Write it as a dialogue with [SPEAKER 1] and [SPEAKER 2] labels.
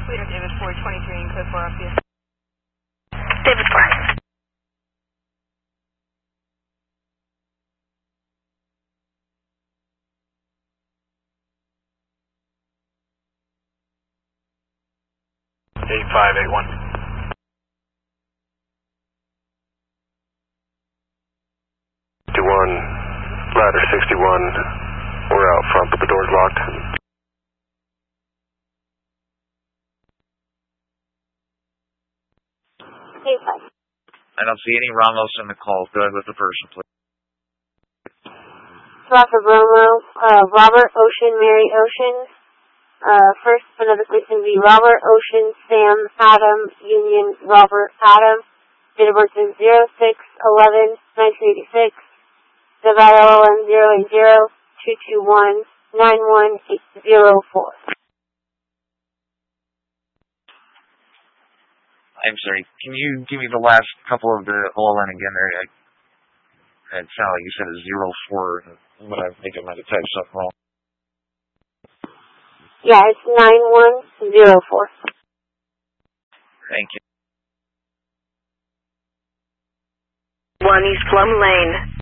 [SPEAKER 1] Leader David 423 and code 4 off you.
[SPEAKER 2] David 4.
[SPEAKER 3] Eight 581. Ladder 61. We're out front, but the door's locked.
[SPEAKER 2] Eight 5.
[SPEAKER 4] I don't see any Ramos in the call. Go ahead with the person, please.
[SPEAKER 2] Alpha Bravo, Robert Ocean, Mary Ocean. First phonetic station will be Robert Ocean, Sam Adam, Union Robert Adam. Date of birth is 06/11/1986. Nevada LN 080-221-91804.
[SPEAKER 4] I'm sorry. Can you give me the last couple of the OLN again there? It sounded like you said a 04, but I think I might have typed something wrong.
[SPEAKER 2] Yeah, it's 9104.
[SPEAKER 4] Thank you.
[SPEAKER 5] 1 East Plum Lane.